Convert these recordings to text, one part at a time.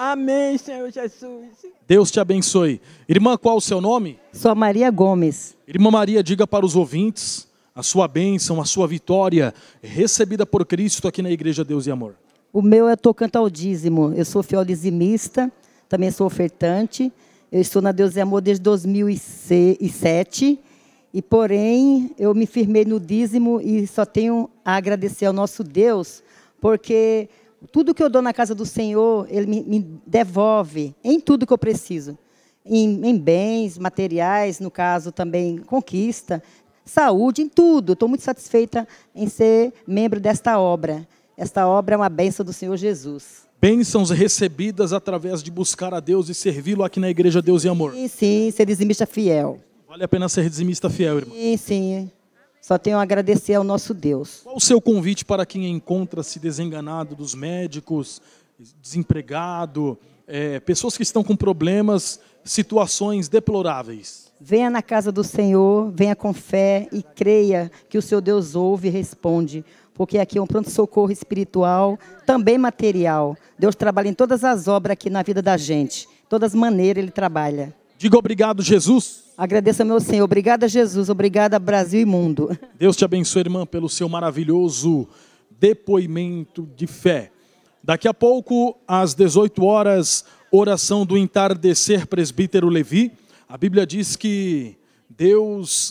Amém, Senhor Jesus. Deus te abençoe. Irmã, qual o seu nome? Sou Maria Gomes. Irmã Maria, diga para os ouvintes a sua bênção, a sua vitória recebida por Cristo aqui na Igreja Deus e Amor. O meu é tocante ao dízimo. Eu sou fiel dizimista, também sou ofertante. Eu estou na Deus e Amor desde 2007. E, porém, eu me firmei no dízimo e só tenho a agradecer ao nosso Deus, porque tudo que eu dou na casa do Senhor, Ele me devolve em tudo que eu preciso. Em bens, materiais, no caso também conquista, saúde, em tudo. Estou muito satisfeita em ser membro desta obra. Esta obra é uma bênção do Senhor Jesus. Bênçãos recebidas através de buscar a Deus e servi-lo aqui na Igreja Deus e Amor. Sim, ser dizimista fiel. Vale a pena ser dizimista fiel, irmão. Sim. Só tenho a agradecer ao nosso Deus. Qual o seu convite para quem encontra-se desenganado dos médicos, desempregado, pessoas que estão com problemas, situações deploráveis? Venha na casa do Senhor, venha com fé e creia que o seu Deus ouve e responde. Porque aqui é um pronto-socorro espiritual, também material. Deus trabalha em todas as obras aqui na vida da gente. De todas as maneiras Ele trabalha. Diga obrigado, Jesus. Agradeço ao meu Senhor. Obrigada, Jesus. Obrigada, Brasil e mundo. Deus te abençoe, irmã, pelo seu maravilhoso depoimento de fé. Daqui a pouco, às 18 horas, oração do entardecer, presbítero Levi. A Bíblia diz que Deus,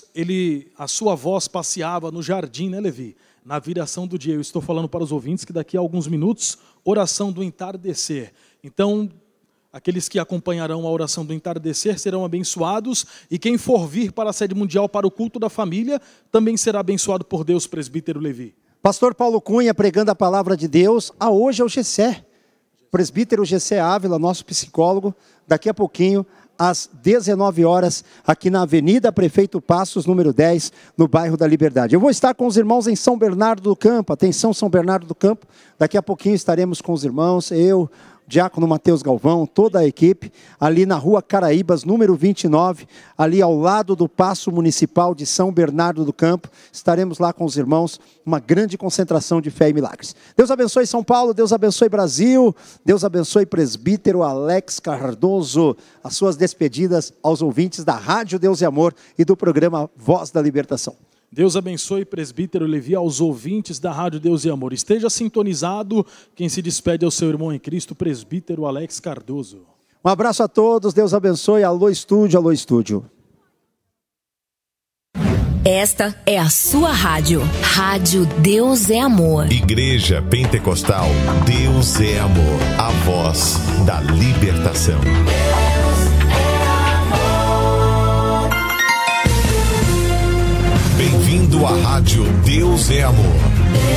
a sua voz passeava no jardim, né, Levi? Na viração do dia. Eu estou falando para os ouvintes que daqui a alguns minutos, oração do entardecer. Então, aqueles que acompanharão a oração do entardecer serão abençoados, e quem for vir para a sede mundial para o culto da família também será abençoado por Deus, presbítero Levi. Pastor Paulo Cunha pregando a palavra de Deus. Hoje é o Gessé, presbítero Gessé Ávila, nosso psicólogo. Daqui a pouquinho, às 19 horas, aqui na Avenida Prefeito Passos, número 10, no bairro da Liberdade. Eu vou estar com os irmãos em São Bernardo do Campo. Atenção, São Bernardo do Campo. Daqui a pouquinho estaremos com os irmãos, eu, Diácono Mateus Galvão, toda a equipe, ali na Rua Caraíbas, número 29, ali ao lado do Paço Municipal de São Bernardo do Campo. Estaremos lá com os irmãos, uma grande concentração de fé e milagres. Deus abençoe São Paulo, Deus abençoe Brasil, Deus abençoe presbítero Alex Cardoso. As suas despedidas aos ouvintes da Rádio Deus e Amor e do programa Voz da Libertação. Deus abençoe, presbítero Levi, aos ouvintes da Rádio Deus e Amor. Esteja sintonizado. Quem se despede é o seu irmão em Cristo, presbítero Alex Cardoso. Um abraço a todos, Deus abençoe. Alô estúdio, alô estúdio. Esta é a sua rádio. Rádio Deus é Amor. Igreja Pentecostal Deus é Amor. A voz da libertação. Bem-vindo à Rádio Deus é Amor.